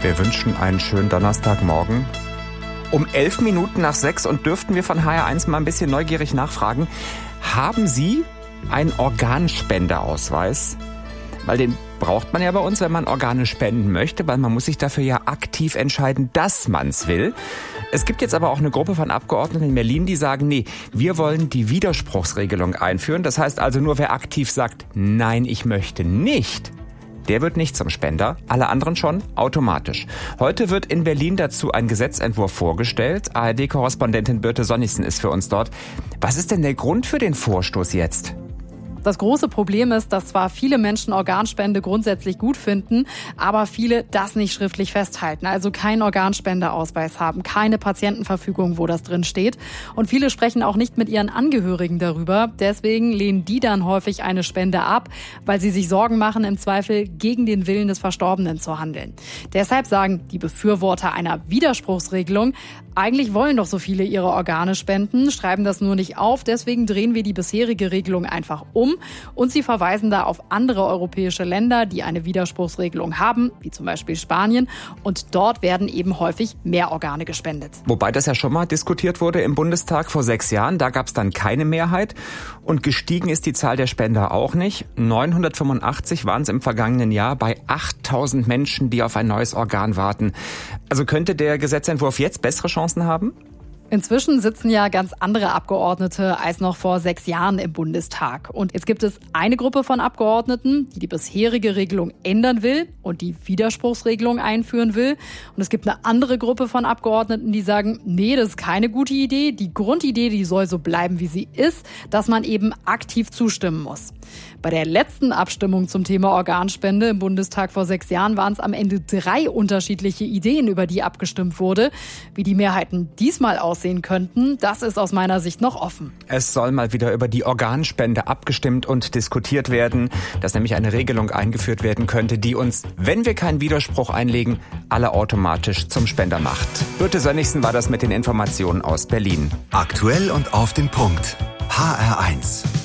Wir wünschen einen schönen Donnerstagmorgen. Um 11 Minuten nach 6 und dürften wir von HR1 mal ein bisschen neugierig nachfragen. Haben Sie einen Organspendeausweis? Weil den braucht man ja bei uns, wenn man Organe spenden möchte, weil man muss sich dafür ja aktiv entscheiden, dass man es will. Es gibt jetzt aber auch eine Gruppe von Abgeordneten in Berlin, die sagen, nee, wir wollen die Widerspruchsregelung einführen. Das heißt also nur, wer aktiv sagt, nein, ich möchte nicht, der wird nicht zum Spender, alle anderen schon automatisch. Heute wird in Berlin dazu ein Gesetzentwurf vorgestellt. ARD-Korrespondentin Birte Sönnigsen ist für uns dort. Was ist denn der Grund für den Vorstoß jetzt? Das große Problem ist, dass zwar viele Menschen Organspende grundsätzlich gut finden, aber viele das nicht schriftlich festhalten, also keinen Organspendeausweis haben, keine Patientenverfügung, wo das drin steht. Und viele sprechen auch nicht mit ihren Angehörigen darüber. Deswegen lehnen die dann häufig eine Spende ab, weil sie sich Sorgen machen, im Zweifel gegen den Willen des Verstorbenen zu handeln. Deshalb sagen die Befürworter einer Widerspruchsregelung, eigentlich wollen doch so viele ihre Organe spenden, schreiben das nur nicht auf. Deswegen drehen wir die bisherige Regelung einfach um. Und sie verweisen da auf andere europäische Länder, die eine Widerspruchsregelung haben, wie zum Beispiel Spanien. Und dort werden eben häufig mehr Organe gespendet. Wobei das ja schon mal diskutiert wurde im Bundestag vor 6 Jahren. Da gab es dann keine Mehrheit. Und gestiegen ist die Zahl der Spender auch nicht. 985 waren es im vergangenen Jahr bei 8000 Menschen, die auf ein neues Organ warten. Also könnte der Gesetzentwurf jetzt bessere Chancen haben? Inzwischen sitzen ja ganz andere Abgeordnete als noch vor 6 Jahren im Bundestag. Und jetzt gibt es eine Gruppe von Abgeordneten, die die bisherige Regelung ändern will und die Widerspruchsregelung einführen will. Und es gibt eine andere Gruppe von Abgeordneten, die sagen, nee, das ist keine gute Idee. Die Grundidee, die soll so bleiben, wie sie ist, dass man eben aktiv zustimmen muss. Bei der letzten Abstimmung zum Thema Organspende im Bundestag vor 6 Jahren waren es am Ende 3 unterschiedliche Ideen, über die abgestimmt wurde. Wie die Mehrheiten diesmal aussehen könnten, das ist aus meiner Sicht noch offen. Es soll mal wieder über die Organspende abgestimmt und diskutiert werden, dass nämlich eine Regelung eingeführt werden könnte, die uns, wenn wir keinen Widerspruch einlegen, alle automatisch zum Spender macht. Birte Sönnigsen war das mit den Informationen aus Berlin. Aktuell und auf den Punkt. HR1.